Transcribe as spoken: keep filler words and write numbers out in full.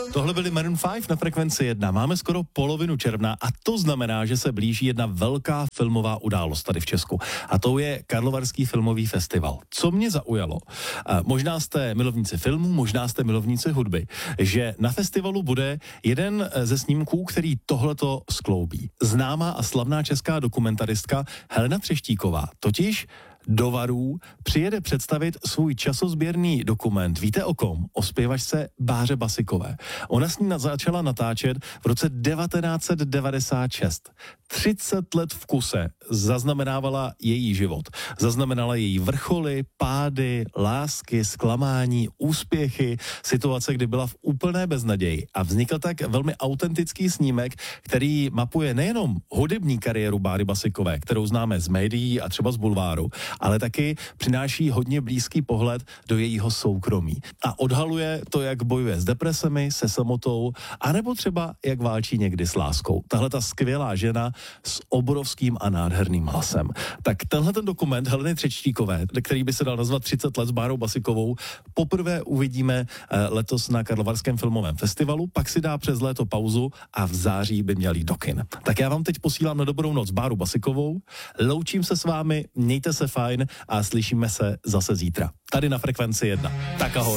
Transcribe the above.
Tohle byly Maroon pět na Frekvenci jedna. Máme skoro polovinu června a to znamená, že se blíží jedna velká filmová událost tady v Česku. A to je Karlovarský filmový festival. Co mě zaujalo, možná jste milovníci filmů, možná jste milovníci hudby, že na festivalu bude jeden ze snímků, který tohleto skloubí. Známá a slavná česká dokumentaristka Helena Třeštíková totiž do Varů přijede představit svůj časozběrný dokument. Víte o kom? O zpěvačce Báře Basikové. Ona s ní začala natáčet v roce devatenáct set devadesát šest. třicet let v kuse zaznamenávala její život. Zaznamenala její vrcholy, pády, lásky, zklamání, úspěchy, situace, kdy byla v úplné beznaději. A vznikl tak velmi autentický snímek, který mapuje nejenom hudební kariéru Báry Basikové, kterou známe z médií a třeba z bulváru, ale taky přináší hodně blízký pohled do jejího soukromí. A odhaluje to, jak bojuje s depresemi, se samotou, anebo třeba jak válčí někdy s láskou. Tahle ta skvělá žena s obrovským a nádherným hlasem. Tak tenhle ten dokument Heleny Třeštíkové, který by se dal nazvat třicet let s Bárou Basikovou, poprvé uvidíme letos na Karlovarském filmovém festivalu, pak si dá přes léto pauzu a v září by měl jít do kin. Tak já vám teď posílám na dobrou noc Báru Basikovou, loučím se s vámi, mějte se fajn a slyšíme se zase zítra. Tady na Frekvenci jedna. Tak ahoj.